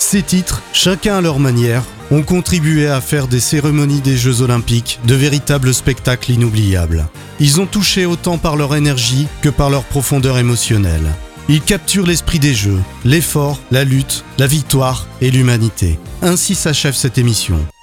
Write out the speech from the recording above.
Ces titres, chacun à leur manière, ont contribué à faire des cérémonies des Jeux Olympiques de véritables spectacles inoubliables. Ils ont touché autant par leur énergie que par leur profondeur émotionnelle. Ils capturent l'esprit des Jeux, l'effort, la lutte, la victoire et l'humanité. Ainsi s'achève cette émission.